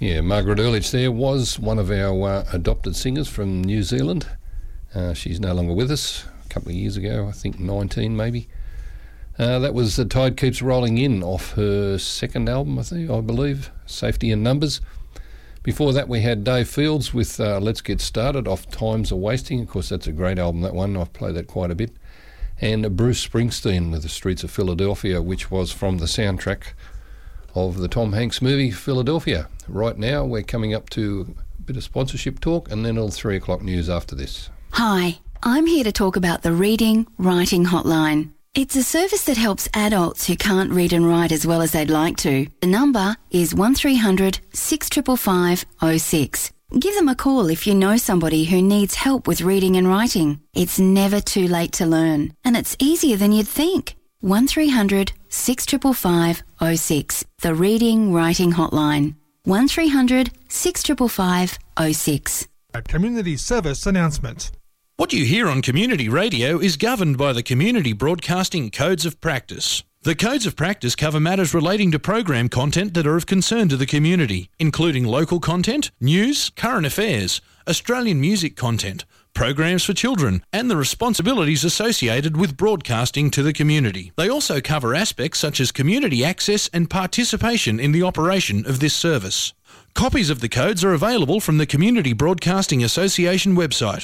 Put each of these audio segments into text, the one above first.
Yeah, Margaret Ehrlich there was one of our adopted singers from New Zealand. She's no longer with us. A couple of years ago, I think 19 maybe. That was The Tide Keeps Rolling In off her second album, I believe, Safety in Numbers. Before that we had Dave Fields with Let's Get Started off Time's a Wasting. Of course, that's a great album, that one. I've played that quite a bit. And Bruce Springsteen with The Streets of Philadelphia, which was from the soundtrack of the Tom Hanks movie Philadelphia. Right now we're coming up to a bit of sponsorship talk and then all 3 o'clock news after this. Hi, I'm here to talk about the Reading Writing Hotline. It's a service that helps adults who can't read and write as well as they'd like to. The number is 1300 655 06. Give them a call if you know somebody who needs help with reading and writing. It's never too late to learn, and it's easier than you'd think. 1300 655 06. The Reading Writing Hotline. 1300 655 06. A community service announcement. What you hear on community radio is governed by the Community Broadcasting Codes of Practice. The Codes of Practice cover matters relating to program content that are of concern to the community, including local content, news, current affairs, Australian music content, programs for children, and the responsibilities associated with broadcasting to the community. They also cover aspects such as community access and participation in the operation of this service. Copies of the codes are available from the Community Broadcasting Association website,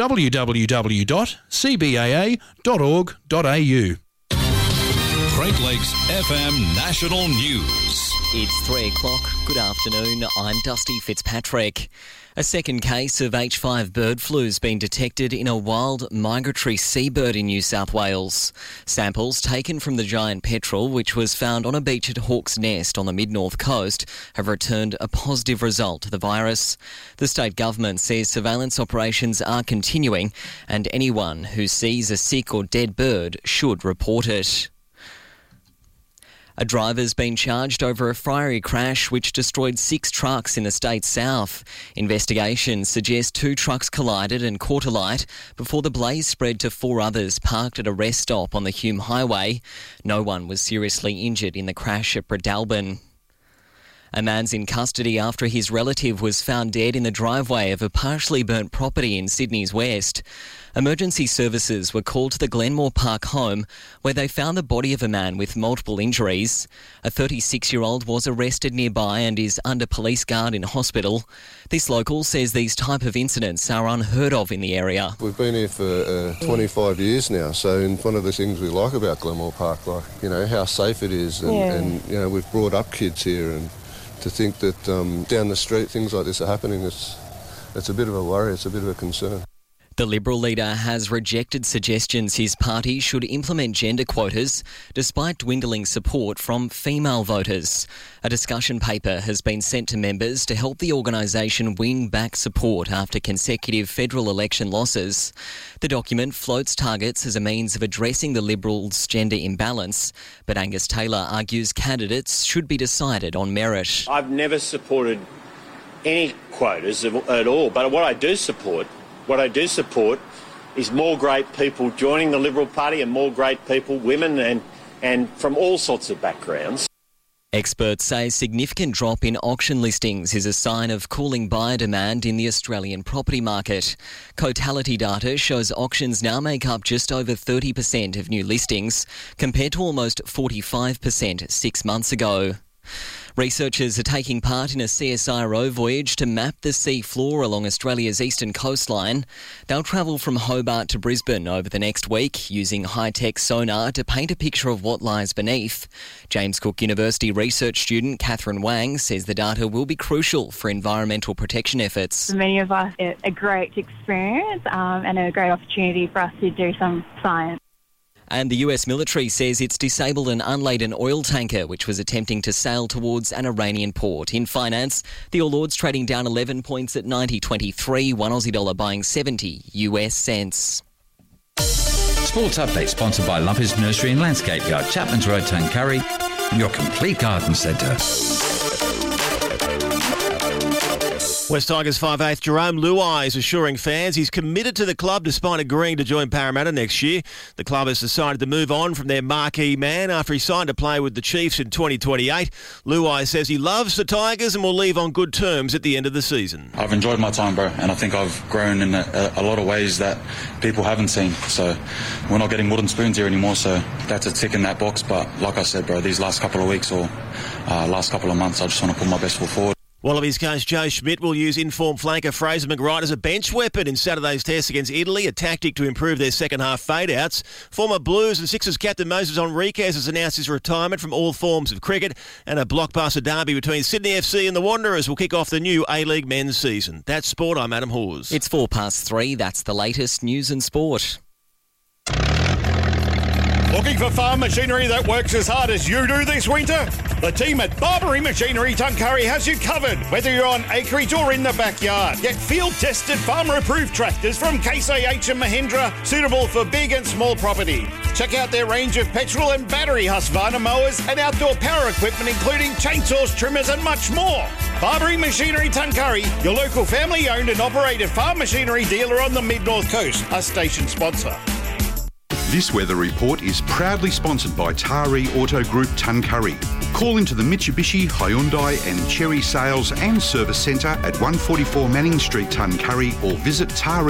www.cbaa.org.au. Great Lakes FM National News. It's 3 o'clock. Good afternoon. I'm Dusty Fitzpatrick. A second case of H5 bird flu has been detected in a wild migratory seabird in New South Wales. Samples taken from the giant petrel, which was found on a beach at Hawke's Nest on the mid-north coast, have returned a positive result to the virus. The state government says surveillance operations are continuing and anyone who sees a sick or dead bird should report it. A driver's been charged over a fiery crash which destroyed 6 trucks in the state's south. Investigations suggest 2 trucks collided and caught alight before the blaze spread to 4 others parked at a rest stop on the Hume Highway. No one was seriously injured in the crash at Breadalbin. A man's in custody after his relative was found dead in the driveway of a partially burnt property in Sydney's west. Emergency services were called to the Glenmore Park home where they found the body of a man with multiple injuries. A 36-year-old was arrested nearby and is under police guard in hospital. This local says these type of incidents are unheard of in the area. We've been here for 25 years now, so one of the things we like about Glenmore Park, how safe it is and we've brought up kids here, and to think that down the street things like this are happening, it's a bit of a worry, it's a bit of a concern. The Liberal leader has rejected suggestions his party should implement gender quotas despite dwindling support from female voters. A discussion paper has been sent to members to help the organisation win back support after consecutive federal election losses. The document floats targets as a means of addressing the Liberals' gender imbalance, but Angus Taylor argues candidates should be decided on merit. I've never supported any quotas at all, but what I do support is more great people joining the Liberal Party and more great people, women and from all sorts of backgrounds. Experts say a significant drop in auction listings is a sign of cooling buyer demand in the Australian property market. Cotality data shows auctions now make up just over 30% of new listings, compared to almost 45% 6 months ago. Researchers are taking part in a CSIRO voyage to map the sea floor along Australia's eastern coastline. They'll travel from Hobart to Brisbane over the next week using high-tech sonar to paint a picture of what lies beneath. James Cook University research student Catherine Wang says the data will be crucial for environmental protection efforts. For many of us, it's a great experience and a great opportunity for us to do some science. And the US military says it's disabled an unladen oil tanker which was attempting to sail towards an Iranian port. In finance, the All Ords trading down 11 points at 90.23, one Aussie dollar buying 70 US cents. Sports update sponsored by Lumpy's Nursery and Landscape Yard, Chapman's Road, Tuncurry, your complete garden centre. West Tigers 5'8" Jerome Luai is assuring fans he's committed to the club despite agreeing to join Parramatta next year. The club has decided to move on from their marquee man after he signed to play with the Chiefs in 2028. Luai says he loves the Tigers and will leave on good terms at the end of the season. I've enjoyed my time, bro, and I think I've grown in a lot of ways that people haven't seen. So we're not getting wooden spoons here anymore, so that's a tick in that box. But like I said, bro, these last couple of weeks or last couple of months, I just want to put my best foot forward. Wallabies coach Joe Schmidt will use informed flanker Fraser McWright as a bench weapon in Saturday's test against Italy, a tactic to improve their second-half fade-outs. Former Blues and Sixers captain Moses Henriquez has announced his retirement from all forms of cricket, and a blockbuster derby between Sydney FC and the Wanderers will kick off the new A-League men's season. That's sport. I'm Adam Hawes. It's 3:04. That's the latest news and sport. Looking for farm machinery that works as hard as you do this winter? The team at Barbary Machinery Tuncurry has you covered, whether you're on acreage or in the backyard. Get field-tested, farmer-approved tractors from Case IH and Mahindra, suitable for big and small property. Check out their range of petrol and battery Husqvarna mowers and outdoor power equipment, including chainsaws, trimmers and much more. Barbary Machinery Tuncurry, your local family-owned and operated farm machinery dealer on the Mid-North Coast, a station sponsor. This weather report is proudly sponsored by Tari Auto Group Tuncurry. Call into the Mitsubishi, Hyundai and Chery Sales and Service Centre at 144 Manning Street, Tuncurry, or visit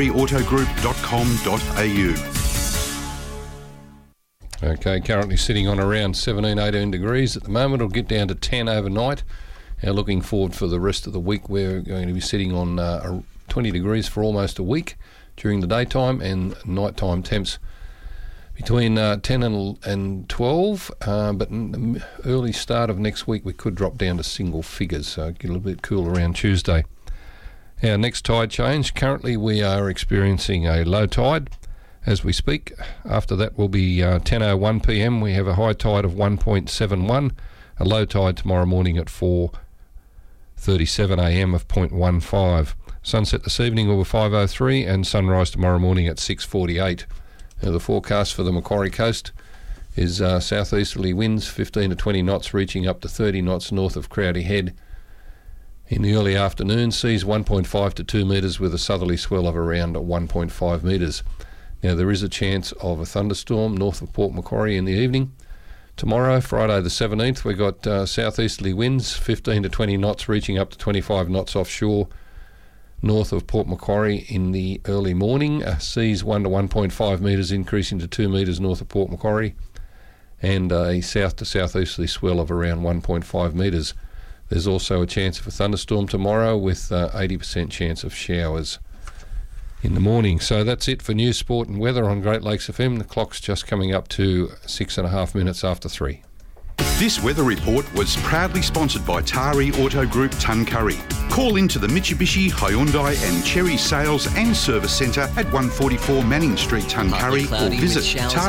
tariautogroup.com.au. Okay, currently sitting on around 17, 18 degrees at the moment. It'll get down to 10 overnight. Now looking forward for the rest of the week, we're going to be sitting on 20 degrees for almost a week during the daytime, and nighttime temps between 10 and 12, but in the early start of next week we could drop down to single figures, so get a little bit cool around Tuesday. Our next tide change, currently we are experiencing a low tide as we speak. After that will be 10:01 p.m. We have a high tide of 1.71, a low tide tomorrow morning at 4:37 a.m. of 0.15. Sunset this evening will be 5:03 and sunrise tomorrow morning at 6:48. Now, the forecast for the Macquarie Coast is southeasterly winds 15 to 20 knots, reaching up to 30 knots north of Crowdy Head. In the early afternoon, seas 1.5 to 2 metres with a southerly swell of around 1.5 metres. Now, there is a chance of a thunderstorm north of Port Macquarie in the evening. Tomorrow, Friday the 17th, we've got southeasterly winds 15 to 20 knots, reaching up to 25 knots offshore north of Port Macquarie in the early morning. Seas 1 to 1.5 metres, increasing to 2 metres north of Port Macquarie, and a south to southeasterly swell of around 1.5 metres. There's also a chance of a thunderstorm tomorrow with 80% chance of showers in the morning. So that's it for news, sport and weather on Great Lakes FM. The clock's just coming up to 6.5 minutes after 3. This weather report was proudly sponsored by Tari Auto Group Tuncurry. Call into the Mitsubishi, Hyundai and Chery Sales and Service Centre at 144 Manning Street, Tuncurry, or visit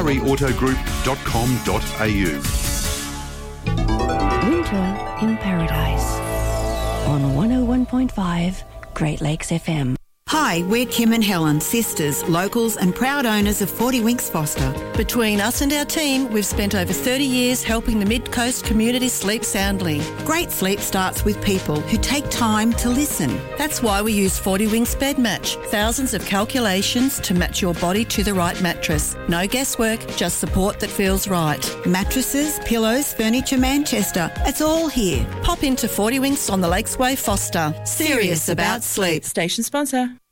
tariautogroup.com.au. Winter in Paradise on 101.5 Great Lakes FM. Hi, we're Kim and Helen, sisters, locals and proud owners of 40 Winks Foster. Between us and our team, we've spent over 30 years helping the Mid-Coast community sleep soundly. Great sleep starts with people who take time to listen. That's why we use 40 Winks Bed Match. Thousands of calculations to match your body to the right mattress. No guesswork, just support that feels right. Mattresses, pillows, furniture, Manchester. It's all here. Pop into 40 Winks on the Lakesway, Foster. Serious about sleep. Station sponsor.